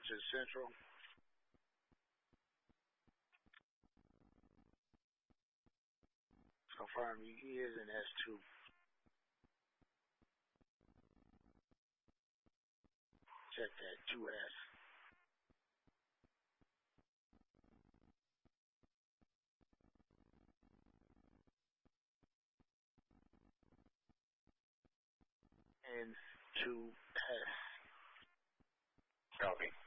to Central. Confirm he is in S2. Check that 2S. N2S. Copy.